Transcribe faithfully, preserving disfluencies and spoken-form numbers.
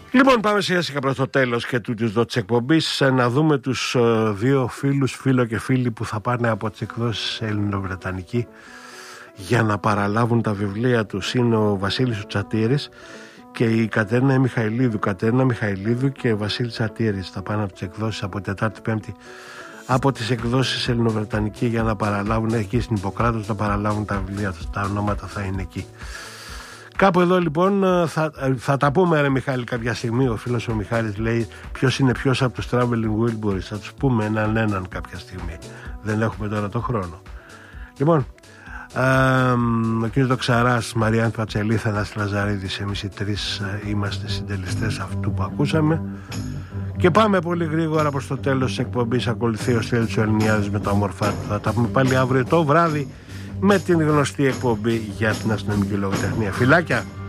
Λοιπόν, πάμε σιγά σιγά προς το τέλος και του της δότης εκπομπής, να δούμε τους uh, δύο φίλους, φίλο και φίλοι που θα πάνε από τις εκδόσεις Ελληνοβρετανική για να παραλάβουν τα βιβλία τους. Είναι ο Βασίλης ο Τσατήρης και η Κατερίνα Μιχαηλίδου. Κατερίνα Μιχαηλίδου και Βασίλης Τσατήρης θα πάνε από τις εκδόσεις από Τετάρτη Πέμπτη από τις εκδόσεις Ελληνοβρετανική για να παραλάβουν εκεί στην Ιπποκράτος, να παραλάβουν τα βιβλία τους. Τα ονόματα θα είναι εκεί. Κάπου εδώ λοιπόν θα, θα τα πούμε, ρε Μιχάλη, κάποια στιγμή. Ο φίλος ο Μιχάλης λέει ποιος είναι ποιος από τους Traveling Wilburys. Θα τους πούμε έναν έναν κάποια στιγμή. Δεν έχουμε τώρα το χρόνο. Λοιπόν, α, ο κ. Δοξαράς, Μαριάννη Πατσελή, Θανάσης Λαζαρίδης, εμείς οι τρεις είμαστε συντελεστές αυτού που ακούσαμε. Και πάμε πολύ γρήγορα προς το τέλος της εκπομπής. Ακολουθεί ο Στέλιος Ελληνιάδης με τα όμορφα του. Θα τα πούμε πάλι αύριο το βράδυ με την γνωστή εκπομπή για την αστυνομική λογοτεχνία. Φιλάκια!